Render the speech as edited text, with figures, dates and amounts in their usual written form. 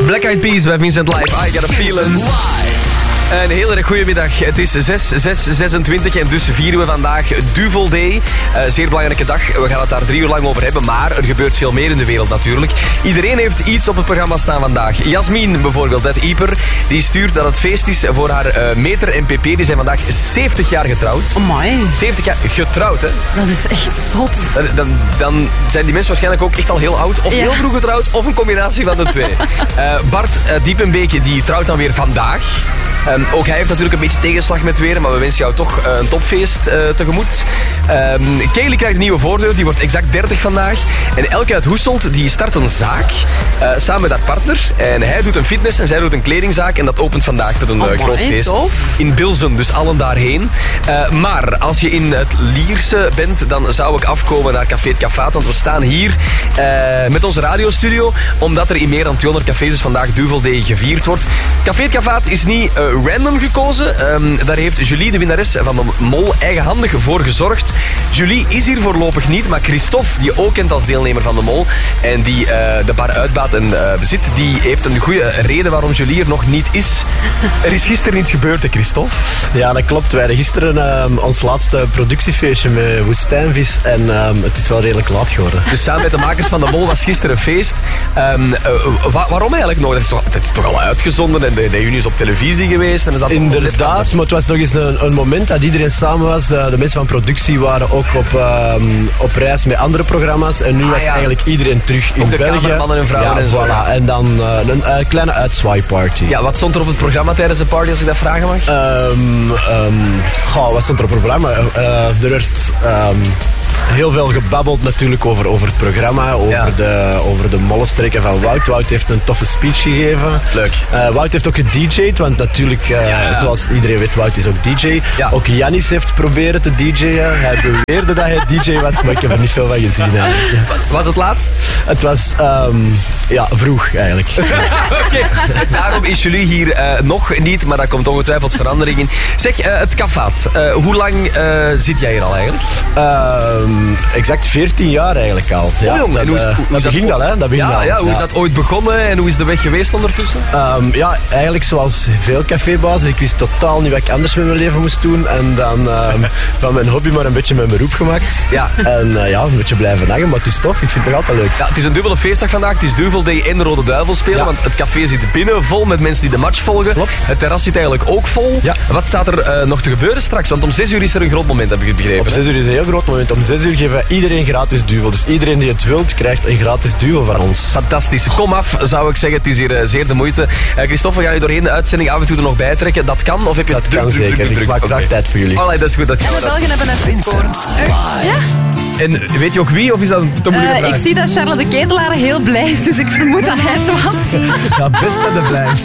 Black Eyed Peas bij Vincent Live. I Got a Feeling. Een hele erg goede middag. Het is 6/6/26 en dus vieren we vandaag Duvel Day. Zeer belangrijke dag. We gaan het daar 3 uur lang over hebben, maar er gebeurt veel meer in de wereld natuurlijk. Iedereen heeft iets op het programma staan vandaag. Jasmin bijvoorbeeld uit Ieper, die stuurt dat het feest is voor haar meter en pp. Die zijn vandaag 70 jaar getrouwd. Amai. 70 jaar getrouwd, hè? Dat is echt zot. Dan zijn die mensen waarschijnlijk ook echt al heel oud, of heel vroeg getrouwd, of een combinatie van de twee. Bart Diepenbeek, die trouwt dan weer vandaag. Ook hij heeft natuurlijk een beetje tegenslag met weer, maar we wensen jou toch een topfeest tegemoet. Kaylee krijgt een nieuwe voordeur, die wordt exact 30 vandaag. En Elke uit Hoeselt, die start een zaak samen met haar partner. En hij doet een fitness en zij doet een kledingzaak. En dat opent vandaag met een groot feest. Tof. In Bilzen, dus allen daarheen. Maar als je in het Lierse bent, dan zou ik afkomen naar Café het Caffaat. Want we staan hier met onze radiostudio, omdat er in meer dan 200 cafés dus vandaag Duvel Day gevierd wordt. Café het Caffaat is niet random gekozen. Daar heeft Julie, de winnares van de Mol, eigenhandig voor gezorgd. Julie is hier voorlopig niet, maar Christophe, die je ook kent als deelnemer van de Mol en die de bar uitbaat en bezit, die heeft een goede reden waarom Julie er nog niet is. Er is gisteren iets gebeurd, hè, Christophe? Ja, dat klopt. Wij hadden gisteren ons laatste productiefeestje met Woestijnvis en het is wel redelijk laat geworden. Dus samen met de makers van de Mol was gisteren een feest. Waarom eigenlijk nog? Het is toch al uitgezonden en de reunie is op televisie geweest. En is dat inderdaad, maar het was nog eens een moment dat iedereen samen was. De mensen van productie waren ook op reis met andere programma's. En nu was eigenlijk iedereen terug in België. Cameraman en vrouwen en zo. Voilà. En dan een kleine uitzwaaiparty. Ja, wat stond er op het programma tijdens de party, als ik dat vragen mag? Wat stond er op het programma? Er werd heel veel gebabbeld natuurlijk over het programma, over de mollenstreken van Wout. Wout heeft een toffe speech gegeven. Leuk. Wout heeft ook gedj'd, want natuurlijk, zoals iedereen weet, Wout is ook DJ. Ja. Ook Jannis heeft proberen te DJ'en. Hij beweerde dat hij DJ was, maar ik heb er niet veel van gezien. Was het laat? Het was vroeg eigenlijk. Oké. Daarom is jullie hier nog niet, maar daar komt ongetwijfeld verandering in. Zeg, het Caffaat. Hoe lang zit jij hier al eigenlijk? Exact 14 jaar eigenlijk al. Ja, jong. Dat begint al, hè? Dat begint al. Hoe is dat ooit begonnen en hoe is de weg geweest ondertussen? Eigenlijk zoals veel cafébazen. Ik wist totaal niet wat ik anders met mijn leven moest doen. En dan van mijn hobby maar een beetje mijn beroep gemaakt. Ja. En een beetje blijven hangen, maar het is tof. Ik vind het nog altijd leuk. Ja, het is een dubbele feestdag vandaag. Het is Duvel Day en de Rode Duivel spelen. Ja. Want het café zit binnen vol met mensen die de match volgen. Klopt. Het terras zit eigenlijk ook vol. Ja. Wat staat er nog te gebeuren straks? Want om 6 uur is er een groot moment, heb ik het begrepen. Op 6 uur is een heel groot moment. Om 6 uur geven we iedereen gratis duvel. Dus iedereen die het wilt, krijgt een gratis duvel van ons. Fantastisch. Kom af, zou ik zeggen. Het is hier zeer de moeite. Christophe, we gaan je doorheen de uitzending af en toe er nog bij trekken. Dat kan? Of heb je dat kan zeker. Ik maak graag tijd voor jullie. Allee, dat is goed. Dat en de Belgen hebben net gescoord. Ja? En weet je ook wie? Of is dat een te moeilijke vraag? Ik zie dat Charles de Ketelaar heel blij is, dus ik vermoed dat hij het was. Ja, best dat de blij is.